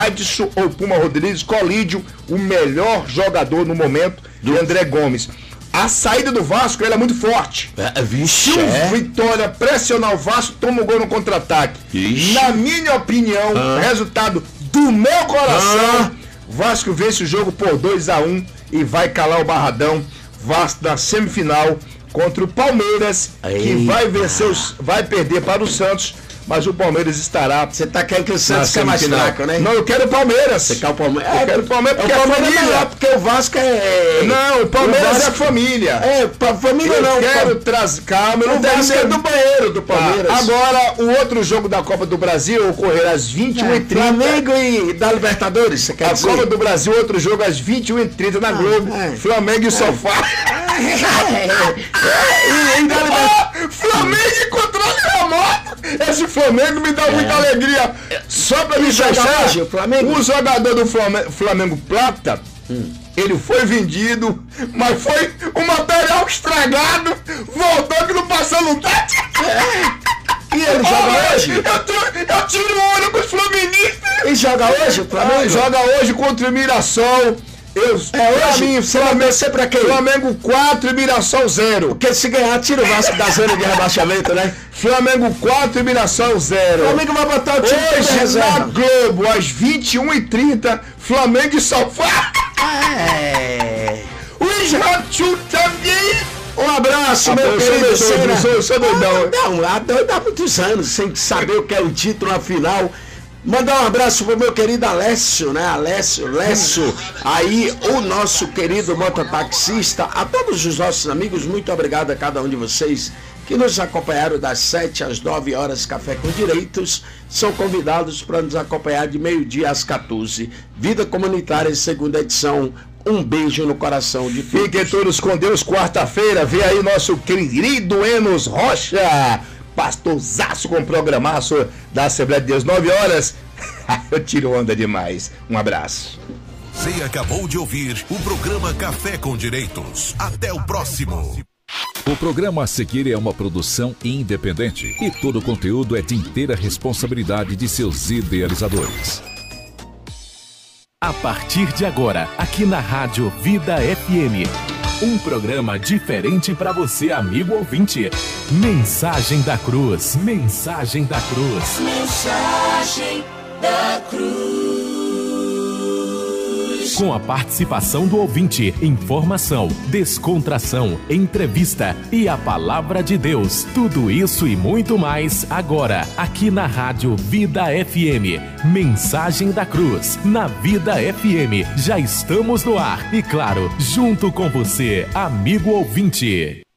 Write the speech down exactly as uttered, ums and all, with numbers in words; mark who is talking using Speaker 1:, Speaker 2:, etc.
Speaker 1: Adson ou Puma Rodrigues, Colídio, o melhor jogador no momento de André Gomes. A saída do Vasco, ela é muito forte.
Speaker 2: É, vixe,
Speaker 1: Se o
Speaker 2: é.
Speaker 1: Vitória pressionar o Vasco, toma o gol no contra-ataque.
Speaker 2: Ixi.
Speaker 1: Na minha opinião,
Speaker 2: Ah.
Speaker 1: resultado do meu coração,
Speaker 2: Ah.
Speaker 1: Vasco vence o jogo por dois a um e vai calar o Barradão. Vasco na semifinal contra o Palmeiras, que
Speaker 2: Eita.
Speaker 1: vai vencer, os, vai perder para o Santos, mas o Palmeiras estará.
Speaker 2: Você tá querendo que o
Speaker 1: na
Speaker 2: Santos é mais
Speaker 1: semifinal.
Speaker 2: fraco, né?
Speaker 1: Não, eu quero o Palmeiras.
Speaker 2: Você quer o Palmeiras?
Speaker 1: Eu quero o Palmeiras porque
Speaker 2: o Palmeiras
Speaker 1: é
Speaker 2: é
Speaker 1: família.
Speaker 2: melhor, porque o Vasco é...
Speaker 1: Não, o Palmeiras
Speaker 2: o Vasco...
Speaker 1: é família.
Speaker 2: É, pra família
Speaker 1: Eu
Speaker 2: não.
Speaker 1: quero
Speaker 2: pá.
Speaker 1: trazer. Calma, eu não
Speaker 2: O
Speaker 1: tenho
Speaker 2: Vasco é do banheiro do Palmeiras.
Speaker 1: Tá. Agora, o outro jogo da Copa do Brasil ocorrerá às vinte e uma e trinta.
Speaker 2: Flamengo e da Libertadores, você quer
Speaker 1: A
Speaker 2: dizer?
Speaker 1: Copa do Brasil, outro jogo às vinte e uma e trinta na Globo.
Speaker 2: é.
Speaker 1: Flamengo e Sofá.
Speaker 2: e, e da Libertadores.
Speaker 1: Ah, Flamengo e controle remoto. Esse Flamengo me dá muita alegria. Só pra me
Speaker 2: E joga
Speaker 1: fechar,
Speaker 2: hoje o Flamengo?
Speaker 1: o jogador do Flamengo, Flamengo Plata, ele foi vendido, mas foi um material estragado. Voltou que não passou no teste.
Speaker 2: E ele joga hoje?
Speaker 1: Eu, tô- eu tiro o olho com os flamenguistas.
Speaker 2: E joga hoje o Flamengo?
Speaker 1: Ah, joga hoje contra o Mirassol. Eu,
Speaker 2: É
Speaker 1: pra
Speaker 2: hoje?
Speaker 1: mim,
Speaker 2: Você vai
Speaker 1: Flamengo,
Speaker 2: torcer pra quem?
Speaker 1: Flamengo quatro e Mirassol zero.
Speaker 2: Porque se ganhar, tira o Vasco da zona de rebaixamento, né?
Speaker 1: Flamengo quatro e Mirassol
Speaker 2: O
Speaker 1: zero.
Speaker 2: Flamengo vai botar o time de
Speaker 1: Hoje na
Speaker 2: reserva.
Speaker 1: Globo, às vinte e uma e trinta, Flamengo e Sofá.
Speaker 2: É.
Speaker 1: O Israel também.
Speaker 2: Um abraço,
Speaker 1: Ah,
Speaker 2: meu
Speaker 1: eu sou
Speaker 2: querido
Speaker 1: doido,
Speaker 2: Senna.
Speaker 1: eu sou- eu sou doidão.
Speaker 2: Ah, Não, há doido há muitos anos, sem saber o que é o título, afinal. Mandar um abraço pro meu querido Alessio, né? Alessio, Lécio, aí o nosso querido mototaxista, a todos os nossos amigos, muito obrigado a cada um de vocês que nos acompanharam das sete às nove horas, Café com Direitos, são convidados para nos acompanhar de meio-dia às quatorze. Vida Comunitária, segunda edição. Um beijo no coração de todos.
Speaker 1: Fiquem todos com Deus. Quarta-feira, vem aí nosso querido Enos Rocha, pastorzaço com programaço da Assembleia de Deus, nove horas. Eu tiro onda demais. Um abraço.
Speaker 3: Você acabou de ouvir o programa Café com Direitos. Até o próximo.
Speaker 4: O programa a seguir é uma produção independente e todo o conteúdo é de inteira responsabilidade de seus idealizadores.
Speaker 5: A partir de agora, aqui na Rádio Vida F M, um programa diferente para você, amigo ouvinte. Mensagem da Cruz, Mensagem da Cruz.
Speaker 6: Mensagem da Cruz.
Speaker 5: Com a participação do ouvinte, informação, descontração, entrevista e a palavra de Deus. Tudo isso e muito mais agora, aqui na Rádio Vida F M. Mensagem da Cruz, na Vida F M. Já estamos no ar e, claro, junto com você, amigo ouvinte.